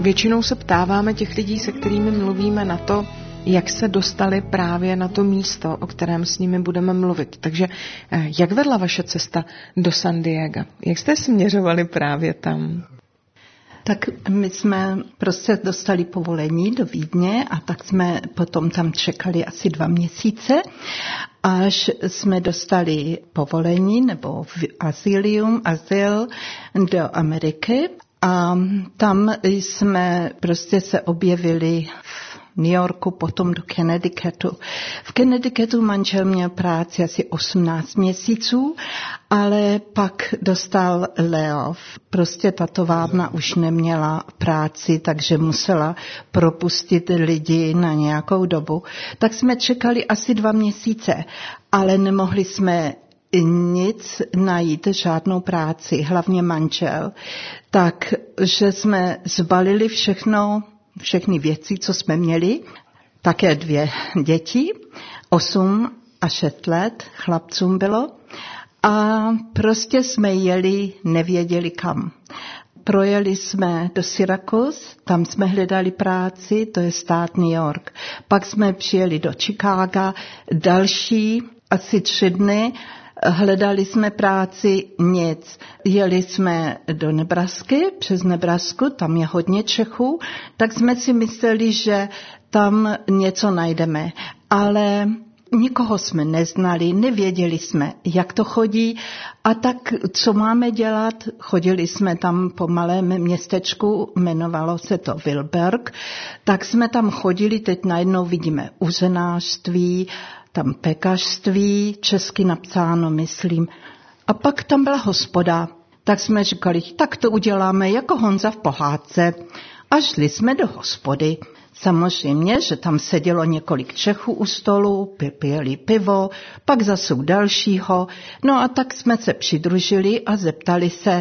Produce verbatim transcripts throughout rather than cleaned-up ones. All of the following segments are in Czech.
Většinou se ptáváme těch lidí, se kterými mluvíme, na to, jak se dostali právě na to místo, o kterém s nimi budeme mluvit. Takže jak vedla vaše cesta do San Diega? Jak jste směřovali právě tam? Tak my jsme prostě dostali povolení do Vídně a tak jsme potom tam čekali asi dva měsíce, až jsme dostali povolení nebo azylium, azyl do Ameriky. A tam jsme prostě se objevili v New Yorku, potom do Connecticutu. V Connecticutu manžel měl práci asi osmnáct měsíců, ale pak dostal layoff. Prostě ta továrna už neměla práci, takže musela propustit lidi na nějakou dobu. Tak jsme čekali asi dva měsíce, ale nemohli jsme nic najít, žádnou práci, hlavně manžel. Takže jsme zbalili všechno, všechny věci, co jsme měli, také dvě děti, osm a šest let, chlapcům bylo. A prostě jsme jeli, nevěděli kam. Projeli jsme do Syracuse, tam jsme hledali práci, to je stát New York. Pak jsme přijeli do Chicaga, další asi tři dny, hledali jsme práci, nic. Jeli jsme do Nebrasky, přes Nebrasku, tam je hodně Čechů, tak jsme si mysleli, že tam něco najdeme. Ale nikoho jsme neznali, nevěděli jsme, jak to chodí a tak, co máme dělat. Chodili jsme tam po malém městečku, jmenovalo se to Wilberg, tak jsme tam chodili, teď najednou vidíme uzenářství, tam pekařství, česky napsáno, myslím. A pak tam byla hospoda, tak jsme říkali, tak to uděláme jako Honza v pohádce. A šli jsme do hospody. Samozřejmě, že tam sedělo několik Čechů u stolu, pili pivo, pak zase u dalšího. No a tak jsme se přidružili a zeptali se,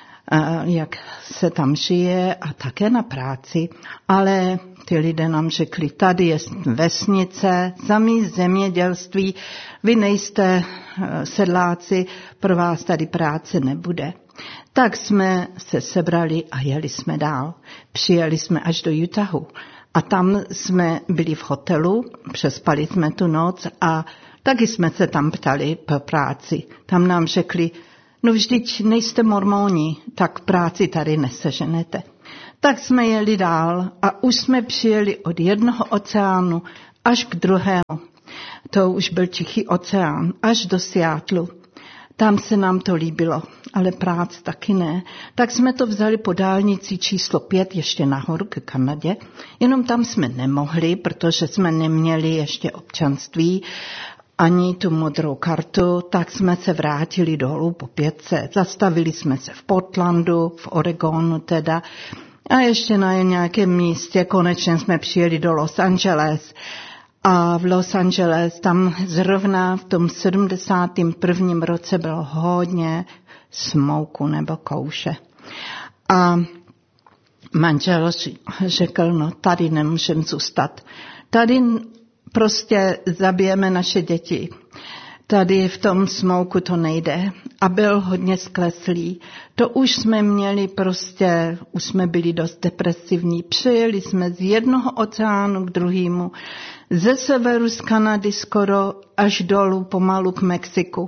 jak se tam žije a také na práci. Ale ty lidé nám řekli, tady je vesnice, samý zemědělství, vy nejste sedláci, pro vás tady práce nebude. Tak jsme se sebrali a jeli jsme dál. Přijeli jsme až do Utahu. A tam jsme byli v hotelu, přespali jsme tu noc a taky jsme se tam ptali po práci. Tam nám řekli, no vždyť nejste mormoni, tak práci tady neseženete. Tak jsme jeli dál a už jsme přijeli od jednoho oceánu až k druhému. To už byl Tichý oceán, až do Seattlu. Tam se nám to líbilo, ale práce taky ne. Tak jsme to vzali po dálnici číslo pět ještě nahoru k Kanadě. Jenom tam jsme nemohli, protože jsme neměli ještě občanství ani tu modrou kartu, tak jsme se vrátili dolů po pětce. Zastavili jsme se v Portlandu, v Oregonu teda. A ještě na nějakém místě konečně jsme přijeli do Los Angeles. A v Los Angeles tam zrovna v tom sedmdesátém prvním roce bylo hodně smouku nebo kouše. A manžel řekl, no tady nemůžeme zůstat. Tady prostě zabijeme naše děti. Tady v tom smouku to nejde. A byl hodně skleslý. To už jsme měli prostě, už jsme byli dost depresivní. Přejeli jsme z jednoho oceánu k druhému. Ze severu z Kanady skoro až dolů pomalu k Mexiku.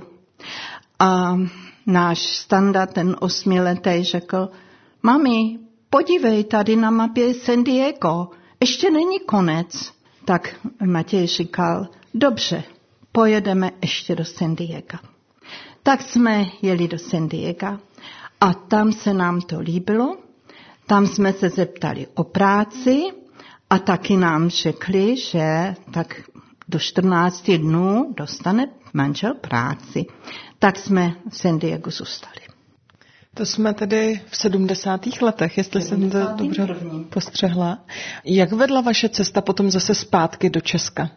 A náš Standa, ten osmiletý, řekl, mami, podívej, tady na mapě je San Diego, ještě není konec. Tak Matěj říkal, dobře, pojedeme ještě do San Diega. Tak jsme jeli do San Diega a tam se nám to líbilo. Tam jsme se zeptali o práci a taky nám řekli, že tak do čtrnácti dnů dostane manžel práci. Tak jsme v San Diego zůstali. To jsme tedy v sedmdesátých letech, jestli jsem to dobře postřehla. Jak vedla vaše cesta potom zase zpátky do Česka?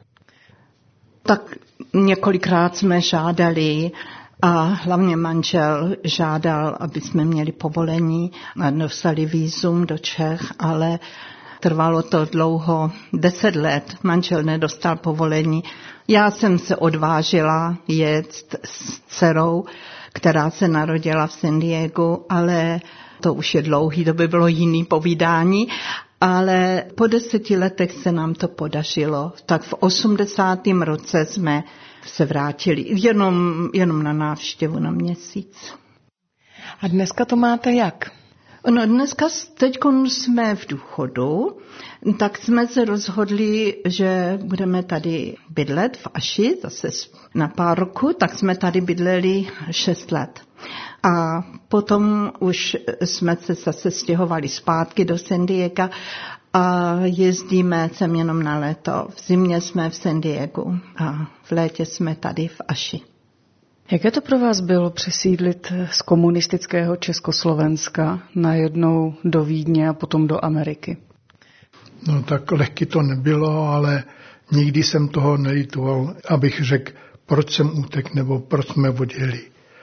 Tak několikrát jsme žádali a hlavně manžel žádal, aby jsme měli povolení a dostali vízum do Čech, ale trvalo to dlouho, deset let, manžel nedostal povolení. Já jsem se odvážila jet s dcerou, která se narodila v San Diegu, ale to už je dlouhý, to by bylo jiný povídání. ale po deseti letech se nám to podařilo. Tak v osmdesátém roce jsme se vrátili jenom, jenom na návštěvu na měsíc. A dneska to máte jak? No dneska, teď jsme v důchodu, tak jsme se rozhodli, že budeme tady bydlet v Aši, zase na pár roku, tak jsme tady bydleli šest let. A potom už jsme se zase stěhovali zpátky do San Diega a jezdíme sem jenom na léto. V zimě jsme v San Diegu a v létě jsme tady v Aši. Jaké to pro vás bylo přesídlit z komunistického Československa najednou do Vídně a potom do Ameriky? No tak lehky to nebylo, ale nikdy jsem toho nelitoval, abych řekl, proč jsem utek nebo proč jsme odjeli.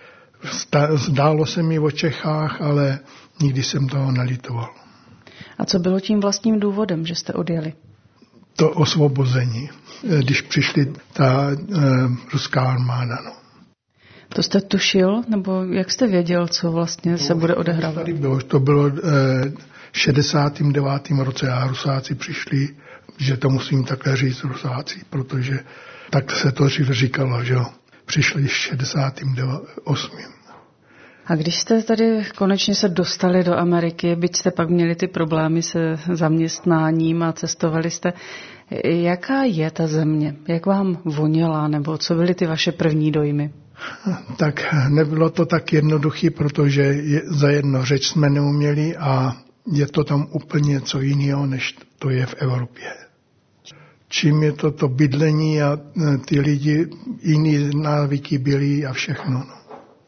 Zdálo se mi o Čechách, ale nikdy jsem toho nelitoval. A co bylo tím vlastním důvodem, že jste odjeli? To osvobození, když přišli ta e, ruská armáda. No. To jste tušil, nebo jak jste věděl, co vlastně se bude odehrávat? Tady bylo, to bylo v šedesátém devátém roce a Rusáci přišli, že to musím takhle říct Rusáci, protože tak se to říkalo, že jo. Přišli v šedesátém osmém A když jste tady konečně se dostali do Ameriky, byť jste pak měli ty problémy se zaměstnáním a cestovali jste, jaká je ta země? Jak vám voněla, nebo co byly ty vaše první dojmy? Tak nebylo to tak jednoduché, protože je, za jedno řeč jsme neuměli a je to tam úplně něco jiného, než to je v Evropě. Čím je to to bydlení a ty lidi, jiný návyky byly a všechno. No.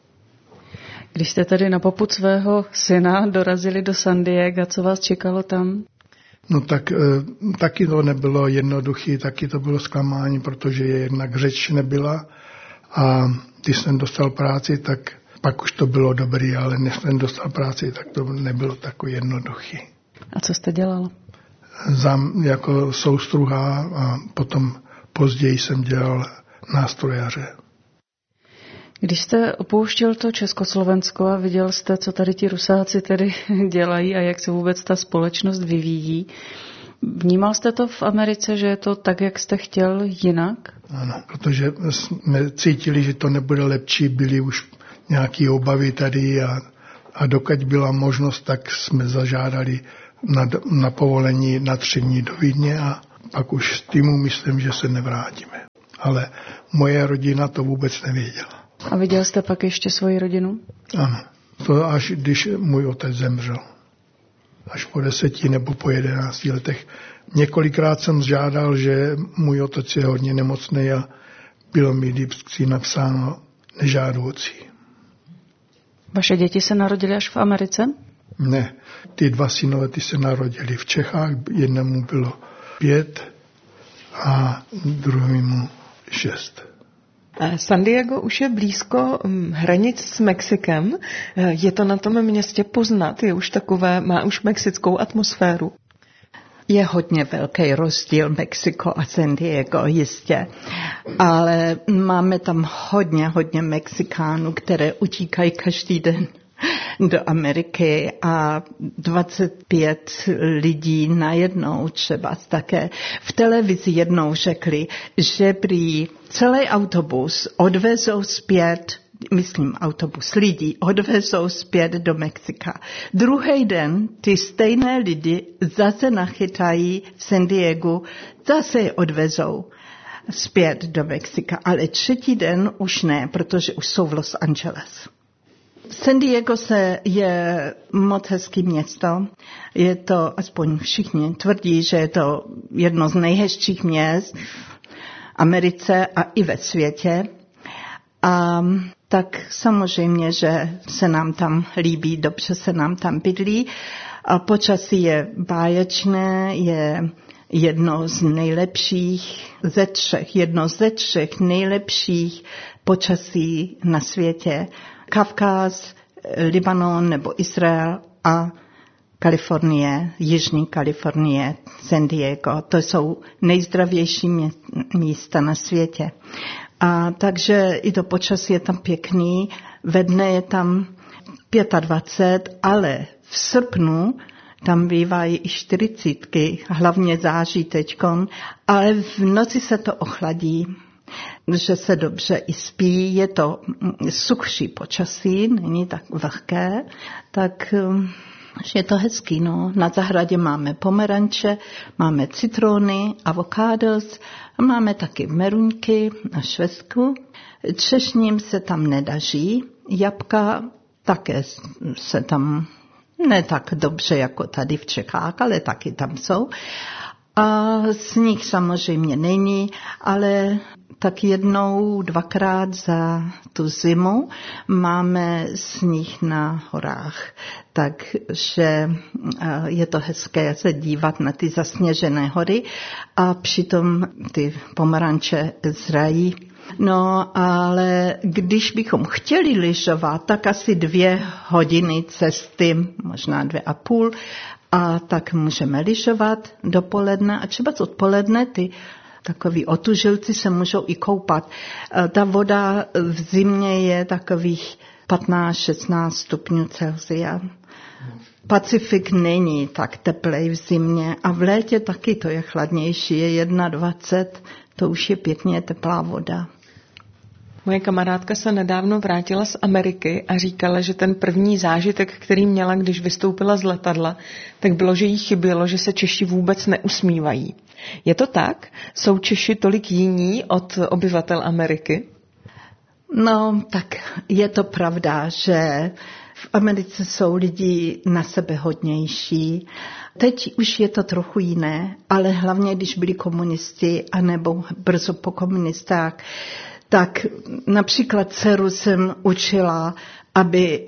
Když jste tedy na popud svého syna dorazili do San Diega, co vás čekalo tam? No tak taky to nebylo jednoduché, taky to bylo zklamání, protože jednak řeč nebyla a když jsem dostal práci, tak pak už to bylo dobrý, ale než jsem dostal práci, tak to nebylo takové jednoduché. A co jste dělal? Zám, jako soustruha a potom později jsem dělal nástrojaře. Když jste opouštěl to Československo a viděl jste, co tady ti Rusáci tedy dělají a jak se vůbec ta společnost vyvíjí, vnímal jste to v Americe, že je to tak, jak jste chtěl, jinak? Ano, protože jsme cítili, že to nebude lepší, byly už nějaké obavy tady a, a dokud byla možnost, tak jsme zažádali na, na povolení na tři dní do Vídně a pak už s týmu myslím, že se nevrátíme. Ale moje rodina to vůbec nevěděla. A viděl jste pak ještě svoji rodinu? Ano, to až když můj otec zemřel. Až po deseti nebo po jedenácti letech. Několikrát jsem žádal, že můj otec je hodně nemocný a bylo mi vždycky napsáno nežádoucí. Vaše děti se narodily až v Americe? Ne, ty dva synové ty se narodili v Čechách, jednomu bylo pět a druhému šest. San Diego už je blízko hranic s Mexikem. Je to na tom městě poznat? Je už takové, má už mexickou atmosféru? Je hodně velký rozdíl Mexiko a San Diego, jistě. Ale máme tam hodně, hodně Mexikánů, které utíkají každý den do Ameriky a dvacet pět lidí najednou třeba také. V televizi jednou řekli, že prý celý autobus odvezou zpět, myslím autobus lidí, odvezou zpět do Mexika. Druhý den ty stejné lidi zase nachytají v San Diegu, zase je odvezou zpět do Mexika, ale třetí den už ne, protože už jsou v Los Angeles. San Diego se je moc hezký město. Je to, aspoň všichni tvrdí, že je to jedno z nejhezčích měst v Americe a i ve světě. A tak samozřejmě, že se nám tam líbí, dobře se nám tam bydlí. A počasí je báječné, je jedno z nejlepších ze třech, jedno ze třech nejlepších počasí na světě. Kavkaz, Libanon nebo Izrael a Kalifornie, Jižní Kalifornie, San Diego. To jsou nejzdravější místa na světě. A takže i to počasí je tam pěkný, ve dne je tam dvacet pět, ale v srpnu tam bývají i čtyřicítky, hlavně září teďkon, ale v noci se to ochladí, že se dobře i spí, je to suchší počasí, není tak vlhké, tak je to hezký. No. Na zahradě máme pomeranče, máme citrony, avokádos, máme taky meruňky na švestku. Třešním se tam nedaří, jabka také se tam ne tak dobře jako tady v Čechách, ale taky tam jsou. A sníh samozřejmě není, ale tak jednou, dvakrát za tu zimu máme sníh na horách. Takže je to hezké se dívat na ty zasněžené hory a přitom ty pomeranče zrají. No, ale když bychom chtěli lyžovat, tak asi dvě hodiny cesty, možná dvě a půl, a tak můžeme lyžovat dopoledne a třeba odpoledne ty takový otužilci se můžou i koupat. Ta voda v zimě je takových patnáct šestnáct stupňů Celsia. Pacifik není tak teplej v zimě a v létě taky to je chladnější, je dvacet jedna, to už je pěkně teplá voda. Moje kamarádka se nedávno vrátila z Ameriky a říkala, že ten první zážitek, který měla, když vystoupila z letadla, tak bylo, že jí chybělo, že se Češi vůbec neusmívají. Je to tak? Jsou Češi tolik jiní od obyvatel Ameriky? No, tak je to pravda, že v Americe jsou lidi na sebe hodnější. Teď už je to trochu jiné, ale hlavně, když byli komunisti, anebo brzo po komunistách, tak například dceru jsem učila, aby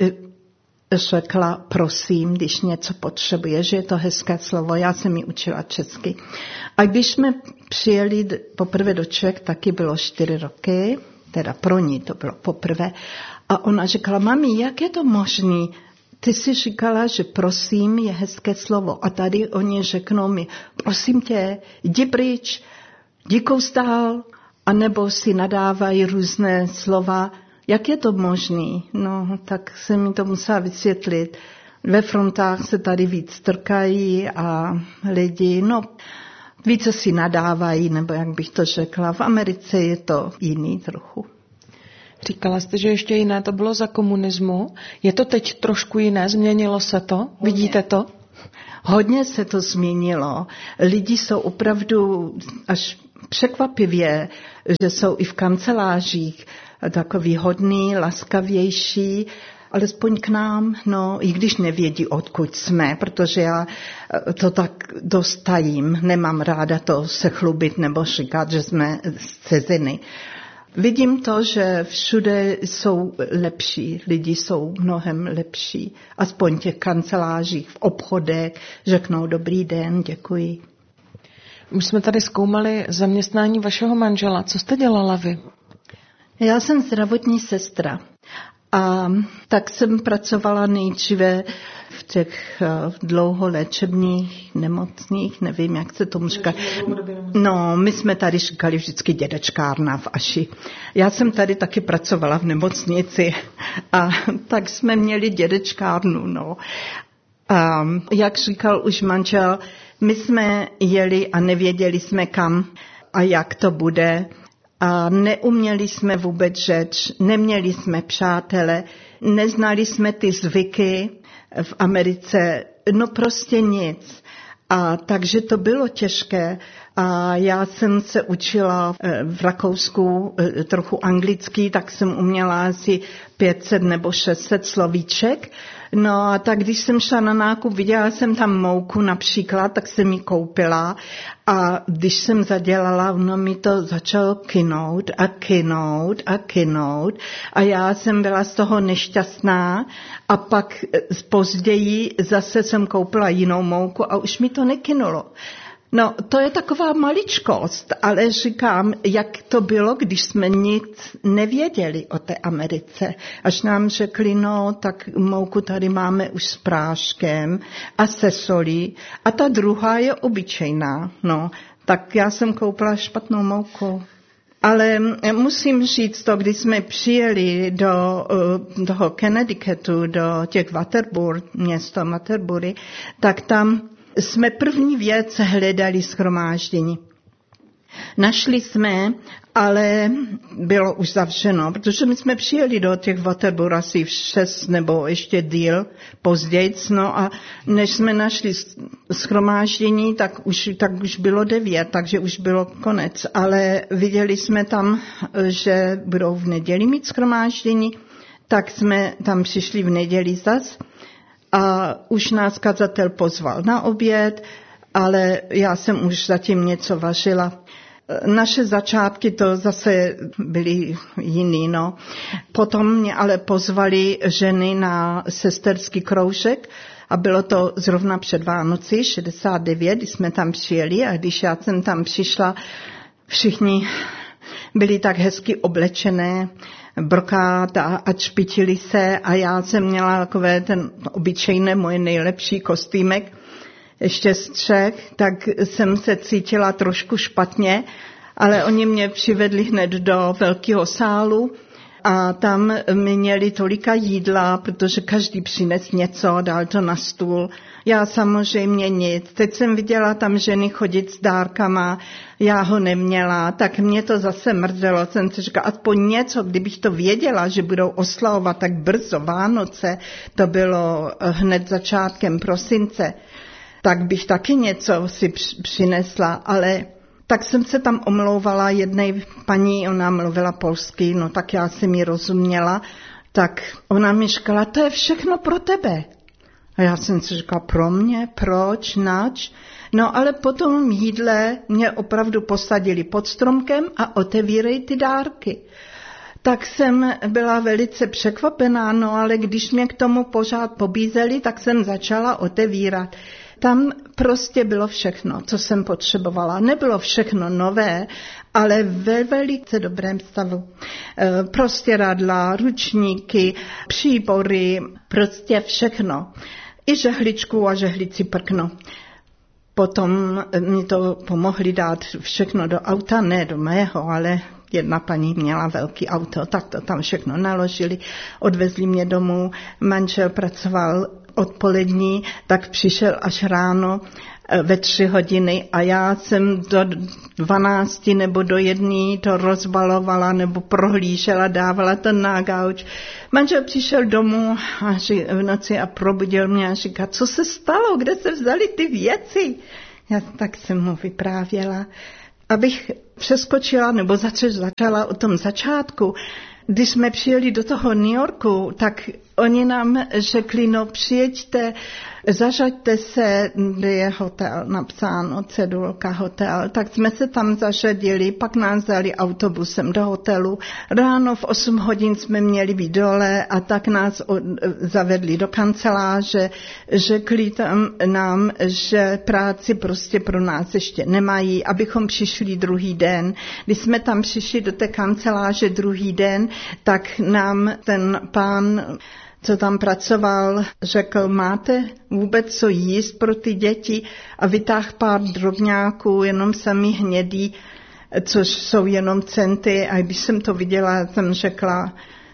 řekla prosím, když něco potřebuje, že je to hezké slovo. Já jsem ji učila česky. A když jsme přijeli poprvé do Čech, taky bylo čtyři roky, teda pro ní to bylo poprvé. A ona říkala, mami, jak je to možný? Ty jsi říkala, že prosím je hezké slovo. A tady oni řeknou mi, prosím tě, jdi pryč, jdi koustal, anebo si nadávají různé slova. Jak je to možný? No, tak se mi to musela vysvětlit. Ve frontách se tady víc trkají a lidi, no, více si nadávají, nebo jak bych to řekla. V Americe je to jiný trochu. Říkala jste, že ještě jiné to bylo za komunismu. Je to teď trošku jiné? Změnilo se to? Hodně. Vidíte to? Hodně se to změnilo. Lidi jsou opravdu až překvapivě, že jsou i v kancelářích takový hodný, laskavější, alespoň k nám, no, i když nevědí, odkud jsme, protože já to tak dostajím, nemám ráda to se chlubit nebo říkat, že jsme z ciziny. Vidím to, že všude jsou lepší, lidi jsou mnohem lepší, aspoň v těch kancelářích, v obchodech, řeknou dobrý den, děkuji. Už jsme tady zkoumali zaměstnání vašeho manžela. Co jste dělala vy? Já jsem zdravotní sestra a tak jsem pracovala nejdříve v těch dlouholéčebných nemocných, nevím, jak se tomu říká. No, my jsme tady říkali vždycky dědečkárna v Aši. Já jsem tady taky pracovala v nemocnici a tak jsme měli dědečkárnu, no. A jak říkal už manžel, my jsme jeli a nevěděli jsme kam a jak to bude. A neuměli jsme vůbec řeč, neměli jsme přátele, neznali jsme ty zvyky v Americe, no prostě nic. A takže to bylo těžké. A já jsem se učila v Rakousku trochu anglicky, tak jsem uměla asi pět set nebo šest set slovíček. No a tak když jsem šla na nákup, viděla jsem tam mouku například, tak jsem ji koupila a když jsem zadělala, no mi to začalo kynout a kynout a kynout a já jsem byla z toho nešťastná a pak později zase jsem koupila jinou mouku a už mi to nekynulo. No, to je taková maličkost, ale říkám, jak to bylo, když jsme nic nevěděli o té Americe. Až nám řekli, no, tak mouku tady máme už s práškem a se solí a ta druhá je obyčejná, no. Tak já jsem koupila špatnou mouku. Ale musím říct to, když jsme přijeli do toho Connecticutu, do těch Waterbury, město Waterbury, tak tam jsme první věc hledali shromáždění. Našli jsme, ale bylo už zavřeno, protože my jsme přijeli do těch Waterbury asi v šest nebo ještě díl později, no a než jsme našli shromáždění, tak už, tak už bylo devět, takže už bylo konec. Ale viděli jsme tam, že budou v neděli mít shromáždění, tak jsme tam přišli v neděli zas a už nás kazatel pozval na oběd, ale já jsem už zatím něco vařila. Naše začátky to zase byly jiný, no. Potom mě ale pozvali ženy na sesterský kroužek a bylo to zrovna před Vánoci šedesát devět, když jsme tam přijeli a když já jsem tam přišla, všichni byli tak hezky oblečené, brokát a, a čpitili se a já jsem měla takové ten obyčejné moje nejlepší kostýmek, ještě z třech, tak jsem se cítila trošku špatně, ale oni mě přivedli hned do velkého sálu a tam měli tolika jídla, protože každý přines něco, dal to na stůl. Já samozřejmě nic. Teď jsem viděla tam ženy chodit s dárkama, já ho neměla, tak mě to zase mrzelo. Jsem si říkala, aspoň něco, kdybych to věděla, že budou oslavovat tak brzo Vánoce, to bylo hned začátkem prosince, tak bych taky něco si přinesla, ale tak jsem se tam omlouvala jedné paní, ona mluvila polsky, no tak já jsem ji rozuměla, tak ona mi říkala, to je všechno pro tebe. A já jsem si říkala, pro mě, proč, nač? No ale po tom jídle mě opravdu posadili pod stromkem a otevírej ty dárky. Tak jsem byla velice překvapená, no ale když mě k tomu pořád pobízeli, tak jsem začala otevírat. Tam prostě bylo všechno, co jsem potřebovala. Nebylo všechno nové, ale ve velice dobrém stavu. Prostě radla, ručníky, příbory, prostě všechno. I žehličku a žehlici prkno. Potom mi to pomohli dát všechno do auta, ne do mého, ale jedna paní měla velký auto, tak to tam všechno naložili, odvezli mě domů, manžel pracoval odpolední, tak přišel až ráno ve tři hodiny a já jsem do dvanácti nebo do jedné to rozbalovala nebo prohlížela, dávala to na gauč. Manžel přišel domů a ří, v noci a probudil mě a říká, co se stalo, kde se vzaly ty věci? Já tak jsem mu vyprávěla. Abych přeskočila nebo začala o tom začátku, když jsme přijeli do toho New Yorku, tak oni nám řekli, no přijeďte, zařaďte se, kde je hotel napsáno, cedulka hotel, tak jsme se tam zařadili, pak nás dali autobusem do hotelu. Ráno v osm hodin jsme měli být dole a tak nás zavedli do kanceláře, řekli tam nám, že práci prostě pro nás ještě nemají, abychom přišli druhý den. Když jsme tam přišli do té kanceláře druhý den, tak nám ten pán, co tam pracoval, řekl, máte vůbec co jíst pro ty děti a vytáhl pár drobňáků, jenom samý hnědý, což jsou jenom centy a když jsem to viděla, jsem řekla,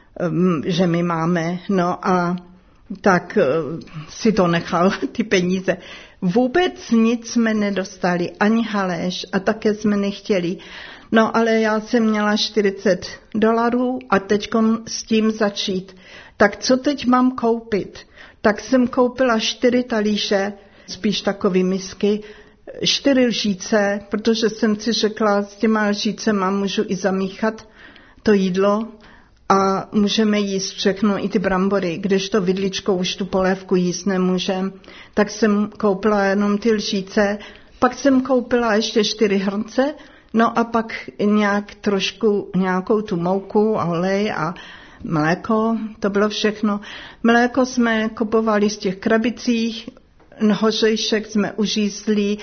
že my máme, no a tak si to nechal, ty peníze. Vůbec nic jsme nedostali, ani haléř a také jsme nechtěli. No ale já jsem měla čtyřicet dolarů a teďkom s tím začít. Tak co teď mám koupit? Tak jsem koupila čtyři talíře, spíš takové misky, čtyři lžíce, protože jsem si řekla, s těma lžícema můžu i zamíchat to jídlo a můžeme jíst všechno, i ty brambory, kdežto vidličkou už tu polévku jíst nemůžem. Tak jsem koupila jenom ty lžíce, pak jsem koupila ještě čtyři hrnce, no a pak nějak trošku nějakou tu mouku a olej a mléko, to bylo všechno. Mléko jsme kupovali z těch krabicích, hořejšek jsme uřízli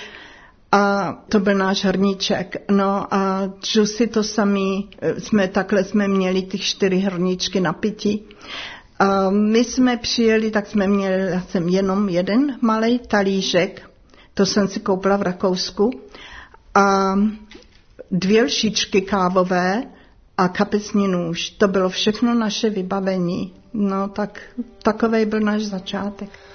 a to byl náš hrníček. No a džusy to samý, jsme, takhle jsme měli ty čtyři hrníčky na pití. A my jsme přijeli, tak jsme měli, já jsem jenom jeden malej talířek, to jsem si koupila v Rakousku a dvě lžičky kávové a kapesní nůž. To bylo všechno naše vybavení. No tak takovej byl náš začátek.